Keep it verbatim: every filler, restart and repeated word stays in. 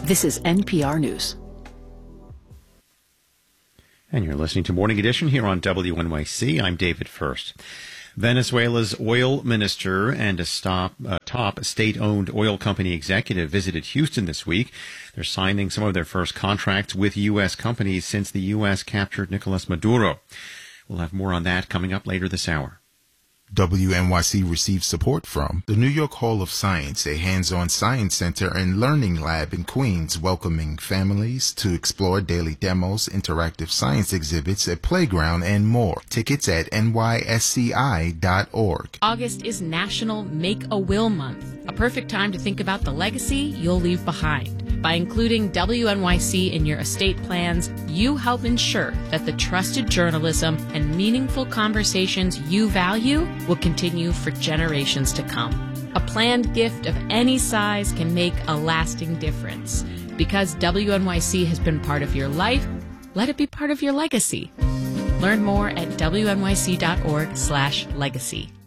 This is N P R News. And you're listening to Morning Edition here on W N Y C. I'm David First. Venezuela's oil minister and a stop, uh, top state-owned oil company executive visited Houston this week. They're signing some of their first contracts with U S companies since the U S captured Nicolas Maduro. We'll have more on that coming up later this hour. W N Y C received support from the New York Hall of Science, a hands-on science center and learning lab in Queens, welcoming families to explore daily demos, interactive science exhibits, a playground, and more. Tickets at N Y S C I dot org. August is National Make a Will Month, a perfect time to think about the legacy you'll leave behind. By including W N Y C in your estate plans, you help ensure that the trusted journalism and meaningful conversations you value will continue for generations to come. A planned gift of any size can make a lasting difference. Because W N Y C has been part of your life, let it be part of your legacy. Learn more at W N Y C dot org slash legacy.